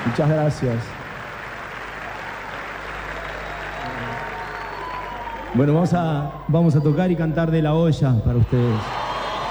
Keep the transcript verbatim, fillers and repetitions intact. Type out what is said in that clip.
Muchas gracias. Bueno, vamos a, vamos a tocar y cantar de La Olla para ustedes.